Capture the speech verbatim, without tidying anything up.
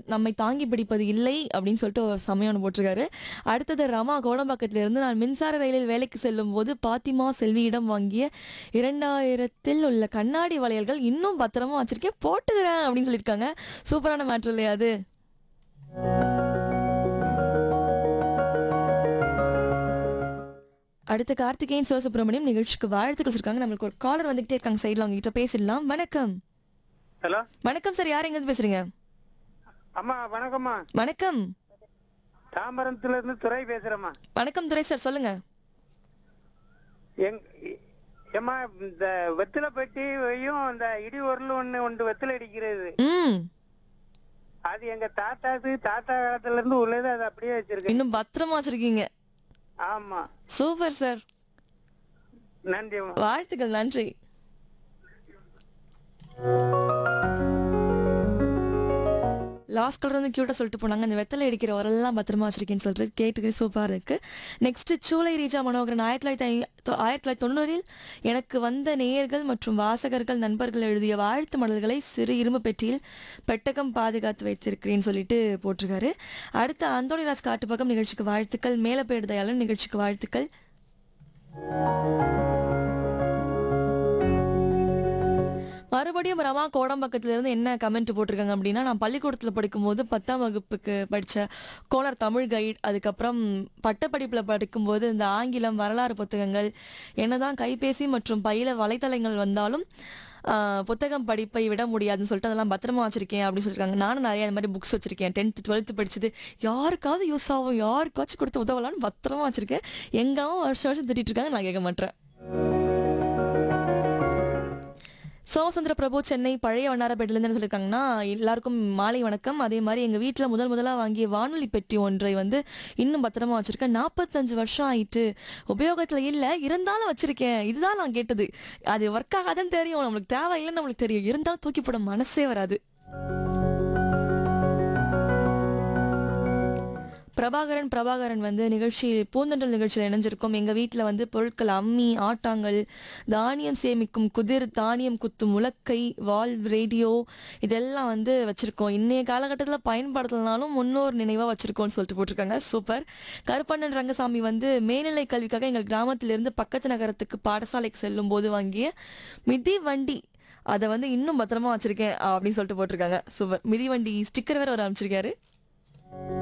நம்மை தாங்கி பிடிப்பது இல்லை அப்படின்னு சொல்லிட்டு ஒரு சமயம் ஒன்று போட்டிருக்காரு. அடுத்தது ரமா கோடம்பாக்கத்துல இருந்து, நான் மின்சார ரயிலில் வேலைக்கு செல்லும் போது பாத்திமா செல்வியிடம் வாங்கிய இரண்டாயிரத்தில் உள்ள கண்ணாடி வளையல்கள் இன்னும் பத்திரமா வச்சிருக்கேன், போட்டுக்கிறேன் அப்படின்னு சொல்லியிருக்காங்க. சூப்பரான மேட்ரு இல்லையா அது? அடுத்த கார்த்திகேயன் சிவசுப்ரமணியம் நிகழ்ச்சிக்கு வாழ்த்துக்கள் இருக்காங்க. நம்மளுக்கு ஒரு காலர் வந்துகிட்டே இருக்காங்க சைட்ல, அவங்க கிட்ட பேசிடலாம். வணக்கம். ஹலோ வணக்கம் சார், யார் எங்க இருந்து பேசுறீங்க? அம்மா வணக்கம்மா. வணக்கம். தாம்பரத்துல இருந்து துரை பேசுறேம்மா. வணக்கம் துரை சார், சொல்லுங்க. எங் ஏம்மா இந்த வெத்தில பெட்டியும் இந்த இடி உருள் ஒண்ணு ஒன்று வெத்தில அடிக்கிறது, ம் அது எங்க தாத்தாக்கு தாத்தா காலத்துல இருந்து உள்ளது, அது அப்படியே வச்சிருக்கேன். இன்னும் பத்திரமா வச்சிருக்கீங்க. ஆமா, சூப்பர் சார், நன்றி அம்மா. வாழ்த்துக்கள், நன்றி. லாஸ்ட் கலர் வந்து கியூட்டா சொல்லிட்டு போனாங்க, அந்த வெத்தலை அடிக்கிற உரெல்லாம் பத்திரமா வச்சிருக்கேன்னு சொல்லிட்டு கேட்டுக்கே சூப்பராக இருக்கு. நெக்ஸ்ட் சூளை ரீஜா மனோகரன், ஆயிரத்தி தொள்ளாயிரத்தி ஐ- ஆயிரத்தி தொள்ளாயிரத்தி தொண்ணூறில் எனக்கு வந்த நேயர்கள் மற்றும் வாசகர்கள் நண்பர்கள் எழுதிய வாழ்த்து மடல்களை சிறு இரும்பு பெட்டியில் பெட்டகம் பாதுகாத்து வச்சிருக்கிறேன்னு சொல்லிட்டு போட்டிருக்காரு. அடுத்த அந்தோணிராஜ் காட்டுப்பக்கம் நிகழ்ச்சிக்கு வாழ்த்துக்கள். மேலப்பேடு தயாளன் நிகழ்ச்சிக்கு வாழ்த்துக்கள். மறுபடியும் ரமா கோடம்பாக்கத்துல இருந்து என்ன கமெண்ட் போட்டிருக்காங்க அப்படின்னா, நான் பள்ளிக்கூடத்தில் படிக்கும்போது பத்தாம் வகுப்புக்கு படித்த கோணர் தமிழ் கைட், அதுக்கப்புறம் பட்டப்படிப்பில் படிக்கும்போது இந்த ஆங்கிலம் வரலாறு புத்தகங்கள், என்னதான் கைபேசி மற்றும் பையில வலைத்தளங்கள் வந்தாலும் ஆஹ், புத்தகம் படிப்பை விட முடியாதுன்னு சொல்லிட்டு அதெல்லாம் பத்திரமா வச்சிருக்கேன் அப்படின்னு சொல்லியிருக்காங்க. நானும் நிறைய அந்த மாதிரி புக்ஸ் வச்சிருக்கேன். டென்த்து டுவெல்த்து படிச்சது யாருக்காவது யூஸ் ஆகும், யாருக்காச்சும் கொடுத்து உதவலான்னு பத்திரமா வச்சிருக்கேன். எங்காவும் வருஷம் வருஷம் திட்டிட்டு இருக்காங்க, நான் கேட்க மாட்டேன். சோமசுந்தர பிரபு சென்னை பழைய வண்ணாரப்பேட்டிலேருந்து என்ன சொல்லியிருக்காங்கன்னா, எல்லாருக்கும் மாலை வணக்கம். அதே மாதிரி எங்கள் வீட்டில் முதல் முதலாக வாங்கிய வானொலி பெட்டி ஒன்றை வந்து இன்னும் பத்திரமா வச்சுருக்கேன். நாற்பத்தஞ்சு வருஷம் ஆயிட்டு, உபயோகத்தில் இல்லை, இருந்தாலும் வச்சுருக்கேன். இதுதான் நான் கேட்டது. அது ஒர்க் ஆகாதுன்னு தெரியும், நம்மளுக்கு தேவையில்லைன்னு நம்மளுக்கு தெரியும், இருந்தாலும் தூக்கி போட மனசே வராது. பிரபாகரன் பிரபாகரன் வந்து நிகழ்ச்சி பூந்தண்டல் நிகழ்ச்சியில் இணைஞ்சிருக்கோம். எங்கள் வீட்டில் வந்து பொருட்கள் அம்மி, ஆட்டாங்கல், தானியம் சேமிக்கும் குதிர், தானியம் குத்தும் உலக்கை, வால், ரேடியோ, இதெல்லாம் வந்து வச்சுருக்கோம். இன்றைய காலகட்டத்தில் பயன்படுத்தலனாலும் முன்னோர் நினைவாக வச்சுருக்கோம்னு சொல்லிட்டு போட்டிருக்காங்க. சூப்பர். கருப்பண்ணன் ரங்கசாமி வந்து மேல்நிலை கல்விக்காக எங்கள் கிராமத்திலிருந்து பக்கத்து நகரத்துக்கு பாடசாலைக்கு செல்லும் போது வாங்கிய மிதி வண்டி, அதை வந்து இன்னும் பத்திரமா வச்சுருக்கேன் அப்படின்னு சொல்லிட்டு போட்டிருக்காங்க. சூப்பர். மிதி வண்டி ஸ்டிக்கர் வேறு ஒரு அமைச்சிருக்காரு.